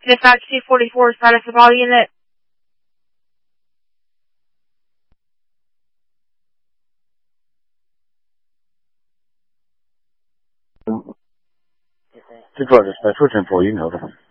Dispatch C-44, status of all unit. Dispatch, dispatch, 10-4, you can hold it.